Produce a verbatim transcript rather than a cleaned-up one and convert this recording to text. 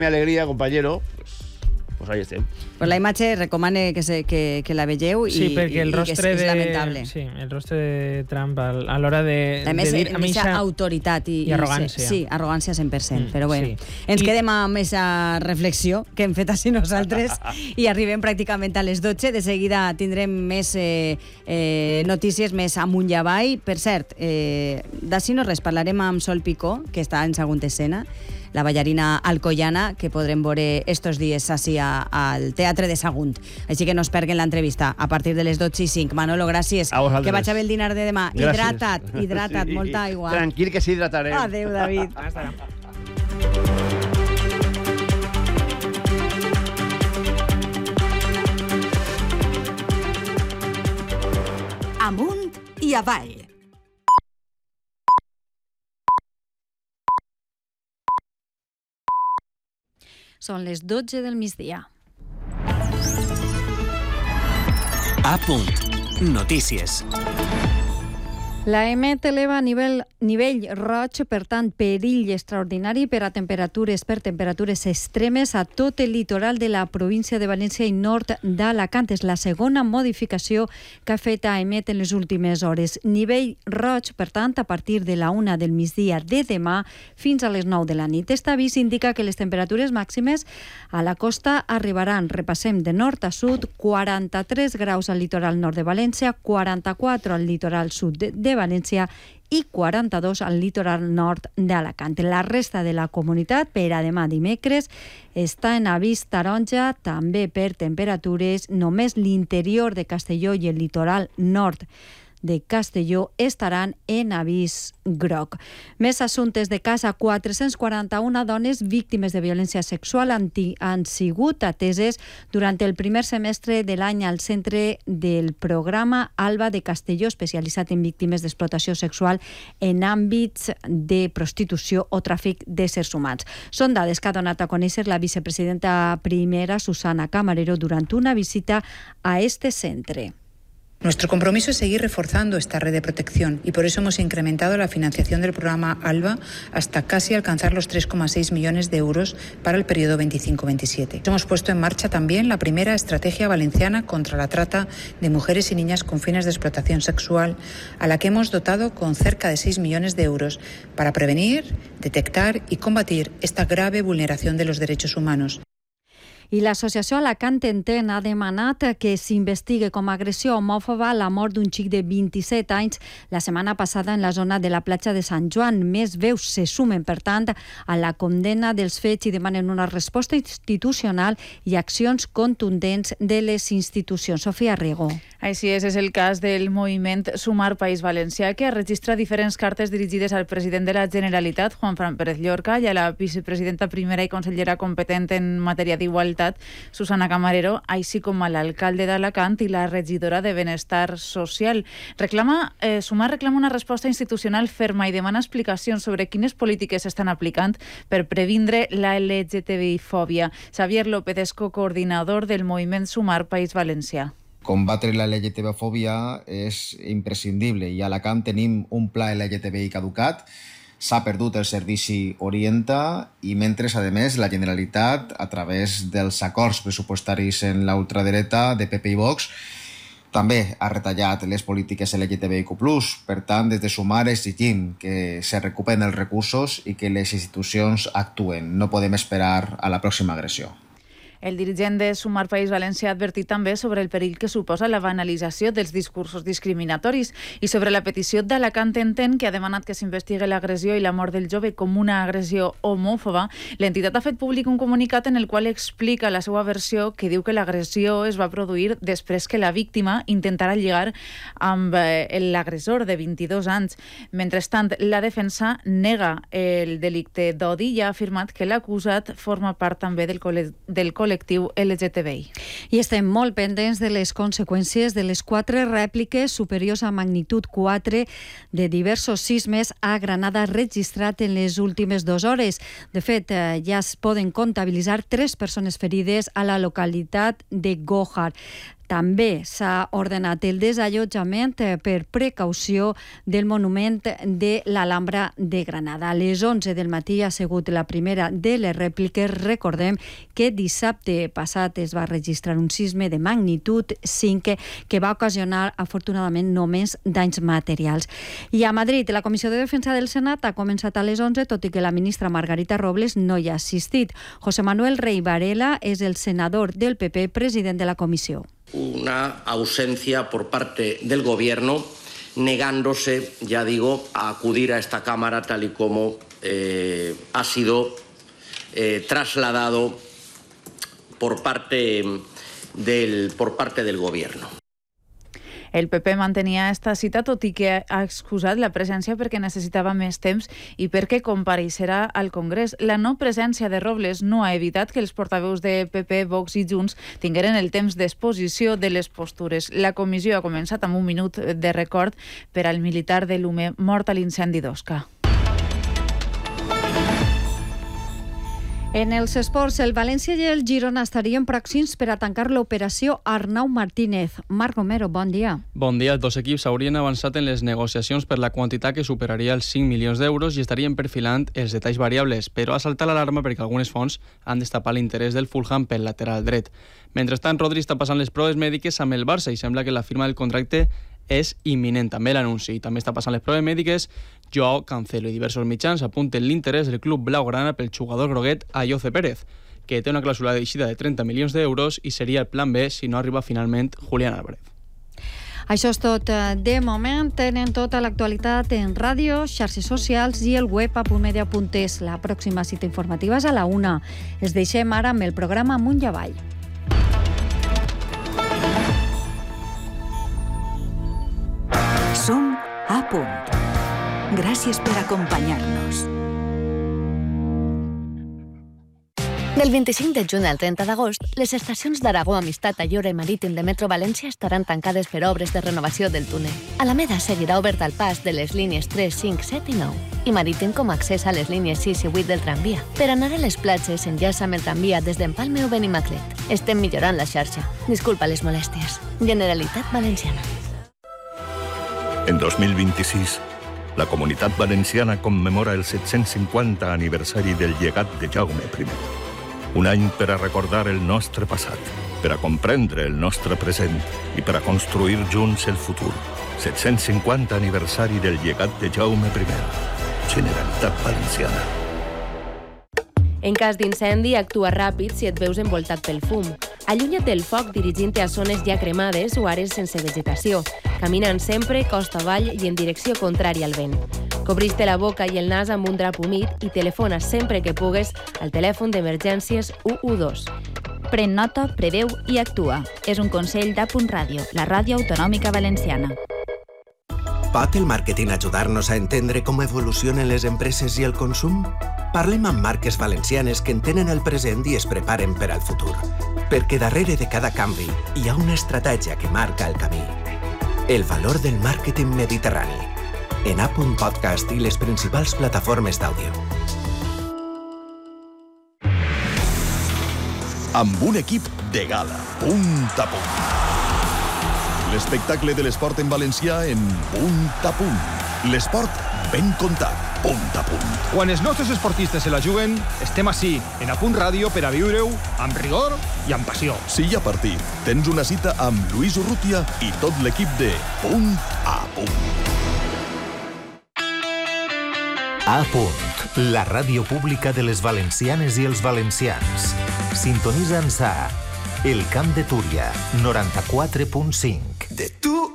Mi alegría, compañero, pues, pues ahí estem. Pues la imatge recomane que, se, que, que la vegeu i, sí, perquè el i, i que és, rostre és de, lamentable. sí, el rostre de Trump a, a l'hora de, a més, de dir amb eixa aquesta autoritat i, i arrogància. I, sí, arrogància cent per cent. Mm, però bé, sí. ens I... quedem amb aquesta reflexió que hem fet així nosaltres i arribem pràcticament a les dotze. De seguida tindrem més eh, eh, notícies més amunt i avall. Per cert, eh, d'ací no res, parlarem amb Sol Picó, que està en segona escena, la ballarina alcoyana, que podrem veure estos dies així al Teatre de Sagunt. Així que no es perguen l'entrevista a partir de les dotze i cinc. Manolo, gràcies. Que vaig a ver el dinar de demà. Gràcies. Hidrata't, hidrata't, sí. Molta aigua. Tranquil, que s'hidratarem. Adéu, David. Amunt i avall. Són les dotze del migdia. A punt. Notícies. La E M E T eleva a nivell, nivell roig, per tant, perill extraordinari per a temperatures, per temperatures extremes a tot el litoral de la província de València i nord d'Alacant. És la segona modificació que ha fet a E M E T en les últimes hores. Nivell roig, per tant, a partir de la una del migdia de demà fins a les nou de la nit. Este avís indica que les temperatures màximes a la costa arribaran, repassem de nord a sud, quaranta-tres graus al litoral nord de València, quaranta-quatre al litoral sud de, de València i quaranta-dos al litoral nord d'Alacant. La resta de la comunitat per a demà dimecres està en avís taronja, també per temperatures. Només l'interior de Castelló i el litoral nord de Castelló estaran en avís groc. Més assumptes de casa. quatre-cents quaranta-una dones víctimes de violència sexual han, han sigut ateses durant el primer semestre de l'any al centre del programa Alba de Castelló, especialitzat en víctimes d'explotació sexual en àmbits de prostitució o tràfic d'éssers humans. Són dades que ha donat a conèixer la vicepresidenta primera, Susana Camarero, durant una visita a este centre. Nuestro compromiso es seguir reforzando esta red de protección y por eso hemos incrementado la financiación del programa ALBA hasta casi alcanzar los tres coma seis millones de euros para el periodo veinticinco veintisiete. Hemos puesto en marcha también la primera estrategia valenciana contra la trata de mujeres y niñas con fines de explotación sexual, a la que hemos dotado con cerca de seis millones de euros para prevenir, detectar y combatir esta grave vulneración de los derechos humanos. I l'associació Alacant Entén ha demanat que s'investigue com a agressió homòfoba la mort d'un xic de vint-i-set anys la setmana passada en la zona de la platja de Sant Joan. Més veus se sumen, per tant, a la condemna dels fets i demanen una resposta institucional i accions contundents de les institucions. Sofia Riego. Així és, és el cas del moviment Sumar País Valencià, que registra diferents cartes dirigides al president de la Generalitat, Juan Fran Pérez Llorca, i a la vicepresidenta primera i consellera competent en matèria d'igualtat, Susana Camarero, així com a l'alcalde d'Alacant i la regidora de Benestar Social. Reclama, eh, Sumar reclama una resposta institucional ferma i demana explicacions sobre quines polítiques s'estan aplicant per previndre la L G T B I-fòbia. Xavier López és coordinador del moviment Sumar País Valencià. Combatre la L G T B I-fòbia és imprescindible i a Alacant tenim un pla L G T B I caducat, s'ha perdut el servici Orienta i mentre, a més, la Generalitat, a través dels acords pressupostaris en la ultradereta de P P i Vox, també ha retallat les polítiques L G T B I Q plus. Per tant, des de Sumar exigim que se recuperen els recursos i que les institucions actuen. No podem esperar a la pròxima agressió. El dirigent de Sumar País Valencià ha advertit també sobre el perill que suposa la banalització dels discursos discriminatoris i sobre la petició d'Alacant Entén, que ha demanat que s'investigui l'agressió i la mort del jove com una agressió homòfoba. L'entitat ha fet públic un comunicat en el qual explica la seva versió, que diu que l'agressió es va produir després que la víctima intentara lligar amb l'agressor de vint-i-dos anys. Mentrestant, la defensa nega el delicte d'odi i ha afirmat que l'acusat forma part també del col·lectiu col·lectiu L G T B I. I estem molt pendents de les conseqüències de les quatre rèpliques superiors a magnitud quatre de diversos sismes a Granada registrat en les últimes dues hores. De fet, ja es poden comptabilitzar tres persones ferides a la localitat de Gójar. També s'ha ordenat el desallotjament per precaució del monument de l'Alhambra de Granada. A les onze del matí ha sigut la primera de les rèpliques. Recordem que dissabte passat es va registrar un sisme de magnitud cinc que va ocasionar afortunadament només danys materials. I a Madrid, la Comissió de Defensa del Senat ha començat a les onze, tot i que la ministra Margarita Robles no hi ha assistit. José Manuel Rey Varela és el senador del P P, president de la comissió. Una ausencia por parte del Gobierno, negándose, ya digo, a acudir a esta Cámara tal y como eh, ha sido eh, trasladado por parte del, por parte del Gobierno. El P P mantenia esta cita, tot i que ha excusat la presència perquè necessitava més temps i perquè compareixerà al Congrés. La no presència de Robles no ha evitat que els portaveus de P P, Vox i Junts tingueren el temps d'exposició de les postures. La comissió ha començat amb un minut de record per al militar de l'U M E mort a l'incendi d'Osca. En els esports, el València i el Girona estarien pròxims per a tancar l'operació Arnau Martínez. Marc Romero, bon dia. Bon dia. Els dos equips haurien avançat en les negociacions per la quantitat que superaria els cinc milions d'euros i estarien perfilant els detalls variables, però ha saltat l'alarma perquè algunes fonts han destapat l'interès del Fulham pel lateral dret. Mentrestant, Rodri està passant les proves mèdiques amb el Barça i sembla que la firma del contracte és imminent, també l'anunci. També està passant les proves mèdiques Joao Cancelo i diversos mitjans apunten l'interès del club blaugrana pel jugador groguet Ayoce Pérez, que té una clàusula d'eixida de trenta milions d'euros i seria el plan B si no arriba finalment Julián Álvarez. Això és tot de moment. Tenen tota l'actualitat en ràdio, xarxes socials i el web a punt media punt es. La pròxima cita informativa és a la una. Es deixem ara amb el programa Amunt i Avall. Som a punt. Gràcies per acompanyar-nos. Del vint-i-cinc de juny al trenta d'agost, les estacions d'Aragó, Amistat, Ayora i Marítim de Metro València estaran tancades per obres de renovació del túnel. Alameda seguirà obert al pas de les línies tres, cinc, set i nou i Marítim com a accés a les línies sis i vuit del tramvia. Per anar a les platges s'enllaça amb el tramvia des d'Empalme o Benimaclet. Estem millorant la xarxa. Disculpa les molèsties. Generalitat Valenciana. En dos mil vint-i-sis, la Comunitat Valenciana commemora el set-cents cinquanta aniversari del llegat de Jaume primer. Un any per a recordar el nostre passat, per a comprendre el nostre present i per a construir junts el futur. set-cents cinquanta aniversari del llegat de Jaume primer. Generalitat Valenciana. En cas d'incendi, actua ràpid si et veus envoltat pel fum. Allunya't del foc dirigint-te a zones ja cremades o àrees sense vegetació, caminant sempre costa avall i en direcció contrària al vent. Cobreix-te la boca i el nas amb un drap humit i telefona sempre que pugues al telèfon d'emergències u u dos. Pren nota, preveu i actua. És un consell d'A Punt Ràdio, la ràdio autonòmica valenciana. Pot el màrqueting ajudar-nos a entendre com evolucionen les empreses i el consum? Parlem amb marques valencianes que entenen el present i es preparen per al futur. Perquè darrere de cada canvi hi ha una estratègia que marca el camí. El valor del màrqueting mediterrani. En A Punt Podcast i les principals plataformes d'àudio. Amb un equip de gala, punt a punt. L'espectacle de l'esport en valencià en punt a punt. L'esport ben contat, punt a punt. Quan els nostres esportistes se la juguen, estem ací, en A Punt Ràdio, per a viure-ho amb rigor i amb passió. Si hi ha partit, tens una cita amb Lluís Urrutia i tot l'equip de Punt a Punt. A Punt, la ràdio pública de les valencianes i els valencians. Sintonitza'ns a El Camp de Túria, noranta-quatre punt cinc. De tu